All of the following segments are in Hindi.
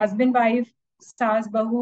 हस्बैंड वाइफ, सास बहू,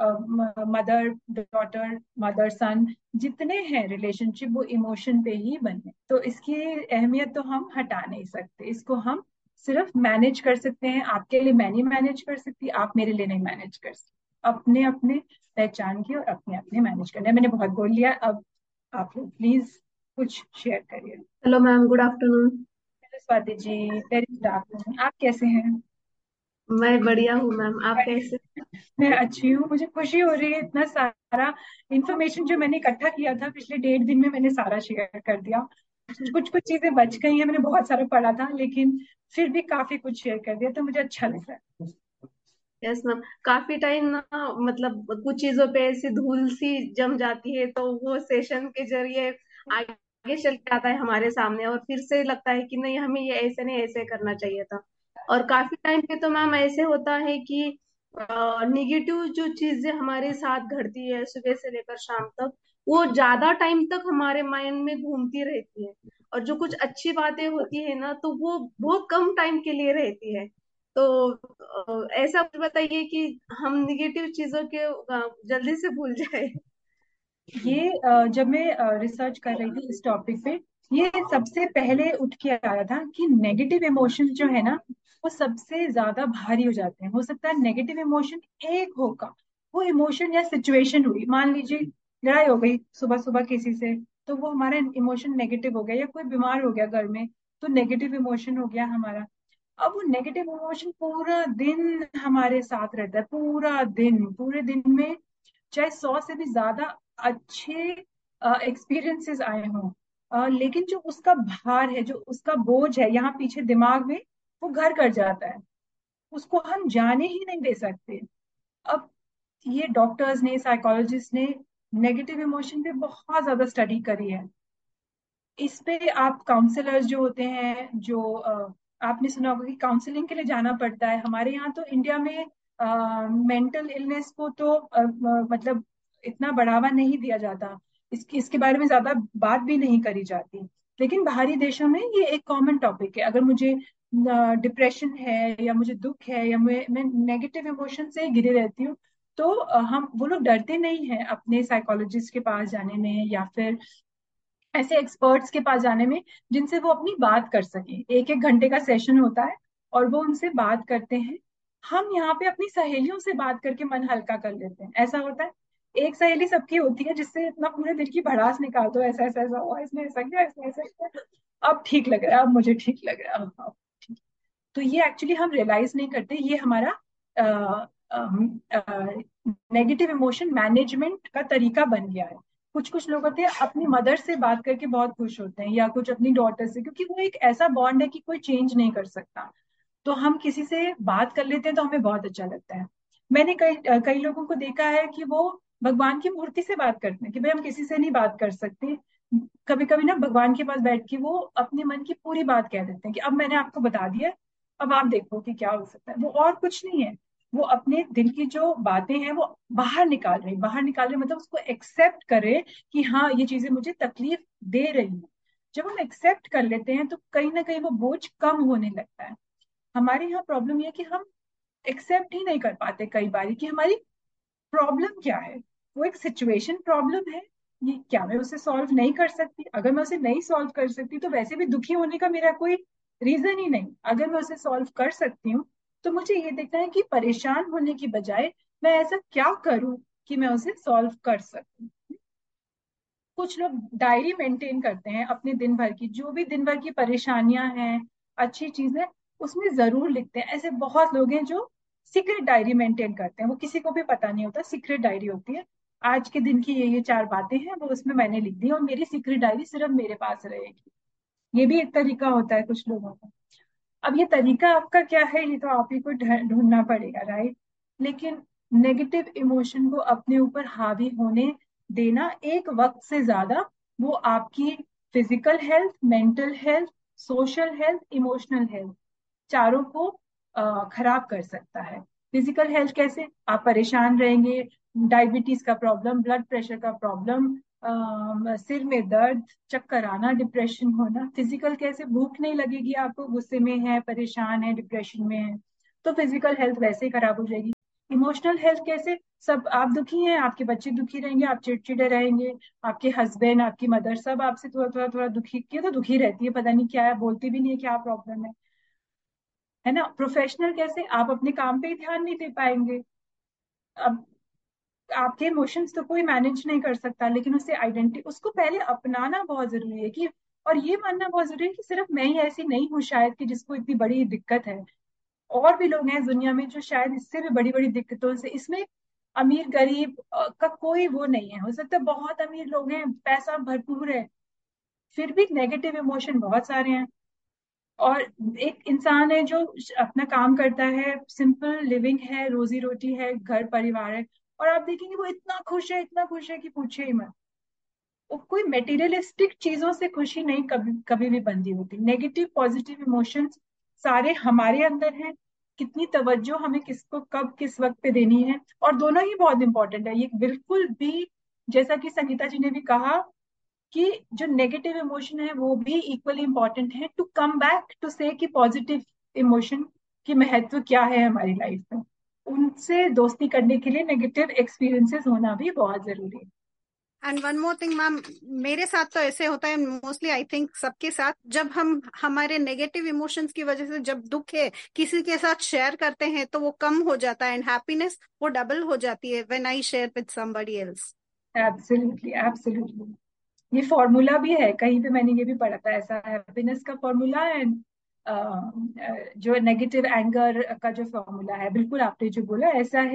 मदर डॉटर, मदर सन, जितने हैं रिलेशनशिप वो इमोशन पे ही बने। तो इसकी अहमियत तो हम हटा नहीं सकते, इसको हम सिर्फ मैनेज कर सकते हैं। आपके लिए मैं नहीं मैनेज कर सकती, आप मेरे लिए नहीं मैनेज कर सकते। अपने अपने पहचान की और अपने अपने मैनेज करने। मैंने बहुत बोल लिया, अब आप लोग प्लीज कुछ शेयर करिए। Hello ma'am, good afternoon. Hello Swati ji, very good afternoon. आप कैसे हैं? मैं बढ़िया हूँ मैम, आप कैसे? मैं अच्छी हूँ। मुझे खुशी हो रही है, इतना सारा इंफॉर्मेशन जो मैंने इकट्ठा किया था पिछले 1.5 दिन में मैंने सारा शेयर कर दिया। कुछ कुछ चीजें बच गई हैं, मैंने बहुत सारा पढ़ा था लेकिन फिर भी काफी कुछ शेयर कर दिया, तो मुझे अच्छा लग रहा है। यस मैम, काफी टाइम ना, मतलब कुछ चीजों पे ऐसी धूल सी जम जाती है, तो वो सेशन के जरिए आगे चल के आता है हमारे सामने, और फिर से लगता है कि नहीं, हमें ये ऐसे नहीं, ऐसे करना चाहिए था। और काफी टाइम पे तो मैम ऐसे होता है कि निगेटिव जो चीजें हमारे साथ घटती है सुबह से लेकर शाम तक, वो ज्यादा टाइम तक हमारे माइंड में घूमती रहती है। और जो कुछ अच्छी बातें होती है ना, तो वो बहुत कम टाइम के लिए रहती है। तो ऐसा कुछ बताइए कि हम निगेटिव चीजों के जल्दी से भूल जाए। ये जब मैं रिसर्च कर रही थी इस टॉपिक पे, ये सबसे पहले उठ के आया था कि नेगेटिव इमोशन जो है ना वो सबसे ज्यादा भारी हो जाते हैं। हो सकता है नेगेटिव इमोशन एक होगा, वो इमोशन या सिचुएशन हुई, मान लीजिए लड़ाई हो गई सुबह सुबह किसी से, तो वो हमारा इमोशन नेगेटिव हो गया, या कोई बीमार हो गया घर में तो नेगेटिव इमोशन हो गया हमारा। अब वो नेगेटिव इमोशन पूरा दिन हमारे साथ रहता है, पूरा दिन, पूरे दिन में चाहे 100 से भी ज्यादा अच्छे एक्सपीरियंसेस आए हों, लेकिन जो उसका भार है, जो उसका बोझ है यहाँ पीछे दिमाग में, वो घर कर जाता है, उसको हम जाने ही नहीं दे सकते। अब ये डॉक्टर्स ने, साइकोलॉजिस्ट ने नेगेटिव इमोशन पे बहुत ज्यादा स्टडी करी है। इस पे आप काउंसलर्स जो होते हैं, जो आपने सुना होगा कि काउंसलिंग के लिए जाना पड़ता है। हमारे यहाँ तो इंडिया में मेंटल इलनेस को तो मतलब इतना बढ़ावा नहीं दिया जाता, इसके बारे में ज्यादा बात भी नहीं करी जाती। लेकिन बाहरी देशों में ये एक कॉमन टॉपिक है। अगर मुझे डिप्रेशन है या मुझे दुख है या मैं नेगेटिव इमोशन से घिरे रहती हूँ, तो हम वो लोग डरते नहीं हैं अपने साइकोलॉजिस्ट के पास जाने में, या फिर ऐसे एक्सपर्ट्स के पास जाने में जिनसे वो अपनी बात कर सके। 1-1 घंटे का सेशन होता है और वो उनसे बात करते हैं। हम यहाँ पे अपनी सहेलियों से बात करके मन हल्का कर लेते हैं, ऐसा होता है। एक सहेली सबकी होती है जिससे इतना पूरे दिल की भड़ास निकाल दो, ऐसा ऐसा ऐसा हुआ, इसने ऐसा किया, इसने ऐसा किया, अब ठीक लग रहा है, अब मुझे ठीक लग रहा है, अब ठीक। तो ये एक्चुअली हम रियलाइज नहीं करते, ये हमारा नेगेटिव इमोशन मैनेजमेंट का तरीका बन गया है। कुछ कुछ लोग होते हैं अपनी मदर से बात करके बहुत खुश होते हैं, या कुछ अपनी डॉटर से, क्योंकि वो एक ऐसा बॉन्ड है कि कोई चेंज नहीं कर सकता। तो हम किसी से बात कर लेते हैं तो हमें बहुत अच्छा लगता है। मैंने कई लोगों को देखा है कि वो भगवान की मूर्ति से बात करते हैं कि भाई हम किसी से नहीं बात कर सकते। कभी कभी ना भगवान के पास बैठ के वो अपने मन की पूरी बात कह देते हैं कि अब मैंने आपको बता दिया, अब आप देखो कि क्या हो सकता है। वो और कुछ नहीं है, वो अपने दिल की जो बातें हैं वो बाहर निकाल रहे, मतलब उसको एक्सेप्ट करे कि हाँ ये चीजें मुझे तकलीफ दे रही हैं। जब हम एक्सेप्ट कर लेते हैं तो कहीं ना कहीं वो बोझ कम होने लगता है। हमारे यहाँ प्रॉब्लम ये है कि हम एक्सेप्ट ही नहीं कर पाते कई बार कि हमारी प्रॉब्लम क्या है। वो एक सिचुएशन प्रॉब्लम है, ये क्या मैं उसे सॉल्व नहीं कर सकती? अगर मैं उसे नहीं सॉल्व कर सकती तो वैसे भी दुखी होने का मेरा कोई रीजन ही नहीं। अगर मैं उसे सॉल्व कर सकती हूँ तो मुझे ये देखना है कि परेशान होने की बजाय मैं ऐसा क्या करूं कि मैं उसे सॉल्व कर सकूं। कुछ लोग डायरी मेंटेन करते हैं अपने दिन भर की, जो भी दिन भर की परेशानियां हैं, अच्छी चीजें, उसमें जरूर लिखते हैं। ऐसे बहुत लोग हैं जो सीक्रेट डायरी मेंटेन करते हैं, वो किसी को भी पता नहीं होता, सीक्रेट डायरी होती है। आज के दिन की ये 4 बातें हैं वो उसमें मैंने लिख दी और मेरी सीक्रेट डायरी सिर्फ मेरे पास रहेगी। ये भी एक तरीका होता है कुछ लोगों का। अब ये तरीका आपका क्या है ये तो आप ही को ढूंढना पड़ेगा, राइट? लेकिन नेगेटिव इमोशन को अपने ऊपर हावी होने देना एक वक्त से ज्यादा, वो आपकी physical health, mental health, social health, emotional health, चारों को खराब कर सकता है। फिजिकल हेल्थ कैसे? आप परेशान रहेंगे, डायबिटीज का प्रॉब्लम, ब्लड प्रेशर का प्रॉब्लम, सिर में दर्द, चक्कर आना, डिप्रेशन होना। फिजिकल कैसे? भूख नहीं लगेगी आपको, गुस्से में है, परेशान है, डिप्रेशन में है, तो फिजिकल हेल्थ वैसे ही खराब हो जाएगी। इमोशनल हेल्थ कैसे? सब आप दुखी हैं, आपके बच्चे दुखी रहेंगे, आप चिड़चिड़े रहेंगे, आपके हस्बैंड, आपकी मदर, सब आपसे थोड़ा थोड़ा थोड़ा दुखी, क्यों तो दुखी रहती है, पता नहीं क्या है, बोलती भी नहीं है क्या प्रॉब्लम है ना। प्रोफेशनल कैसे? आप अपने काम पे ही ध्यान नहीं दे पाएंगे। अब आपके इमोशंस तो कोई मैनेज नहीं कर सकता, लेकिन उसे आइडेंटिटी, उसको पहले अपनाना बहुत जरूरी है कि, और ये मानना बहुत जरूरी है कि सिर्फ मैं ही ऐसी नहीं हूँ शायद कि जिसको इतनी बड़ी दिक्कत है। और भी लोग हैं दुनिया में जो शायद इससे भी बड़ी बड़ी दिक्कतों से, इसमें अमीर गरीब का कोई वो नहीं है। हो सकता है बहुत अमीर लोग हैं, पैसा भरपूर है, फिर भी नेगेटिव इमोशन बहुत सारे हैं। और एक इंसान है जो अपना काम करता है, सिंपल लिविंग है, रोजी रोटी है, घर परिवार है, और आप देखेंगे वो इतना खुश है, इतना खुश है कि पूछे ही मत। वो कोई मेटीरियलिस्टिक चीजों से खुशी नहीं कभी कभी भी बंधी होती। नेगेटिव पॉजिटिव इमोशंस सारे हमारे अंदर हैं। कितनी तवज्जो हमें किसको कब किस वक्त पे देनी है, और दोनों ही बहुत इंपॉर्टेंट है। ये बिल्कुल भी, जैसा कि संगीता जी ने भी कहा, कि जो नेगेटिव इमोशन है वो भी इक्वली इंपॉर्टेंट है टू कम बैक टू से कि पॉजिटिव इमोशन की महत्व क्या है हमारी लाइफ में। उनसे दोस्ती करने के लिए नेगेटिव एक्सपीरियंसेस होना भी बहुत जरूरी है। And one more thing ma'am, मेरे साथ तो ऐसे होता है मोस्टली, आई थिंक सबके साथ, जब हम हमारे नेगेटिव इमोशंस की वजह से जब दुख है किसी के साथ शेयर करते हैं तो वो कम हो जाता है, एंड हैप्पीनेस वो डबल हो जाती है when I share with somebody else. Absolutely, absolutely. ये फॉर्मूला भी है कहीं पे, मैंने ये भी पढ़ा था ऐसा, हैप्पीनेस का फॉर्मूला एंड जो नेगेटिव एंगर का जो फॉर्मूला है, बिल्कुल आपने जो बोला ऐसा है।